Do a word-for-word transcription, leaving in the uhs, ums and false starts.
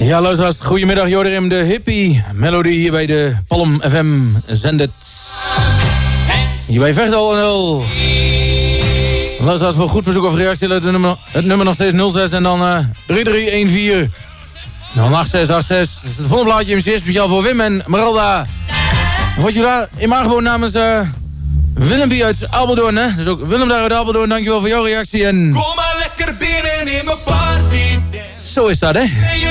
Ja, luisteraars, goedemiddag. Jorderim, de hippie melodie hier bij de Palm F M zendet. Hier bij Veghel en nul. Luisteraars, voor goed verzoek of reactie, het nummer, het nummer nog steeds nul zes en dan uh, drie drie een vier. Dan acht zes acht zes. Het is het volgende blaadje M C, speciaal voor Wim en Meralda. Wat jullie daar in aangeboden namens uh, Willempie uit Apeldoorn, hè? Dus ook Willem daar uit Apeldoorn, dankjewel voor jouw reactie en... Kom maar lekker binnen in mijn party. Zo is dat, hè?